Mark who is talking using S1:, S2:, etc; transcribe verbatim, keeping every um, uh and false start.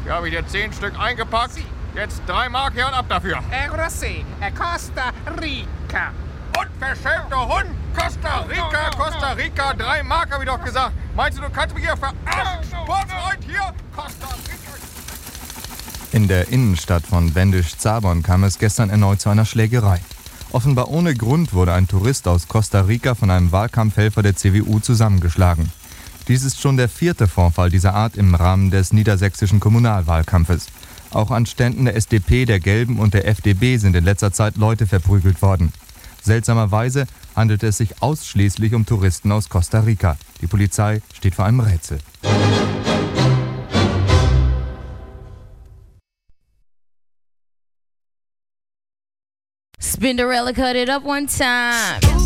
S1: Hier habe ich dir zehn Stück eingepackt. Jetzt drei Mark hier und ab dafür.
S2: Eh, Rossi, eh, Costa Rica.
S1: Unverschämter Hund! Costa Rica, Costa Rica, drei Mark habe ich doch gesagt. Meinst du, du kannst mich hier verarschen? Sportfreund hier, Costa Rica.
S3: In der Innenstadt von Wendisch-Zabon kam es gestern erneut zu einer Schlägerei. Offenbar ohne Grund wurde ein Tourist aus Costa Rica von einem Wahlkampfhelfer der C D U zusammengeschlagen. Dies ist schon der vierte Vorfall dieser Art im Rahmen des niedersächsischen Kommunalwahlkampfes. Auch an Ständen der S D P, der Gelben und der F D B sind in letzter Zeit Leute verprügelt worden. Seltsamerweise handelt es sich ausschließlich um Touristen aus Costa Rica. Die Polizei steht vor einem Rätsel.
S4: Spinderella cut it up one time.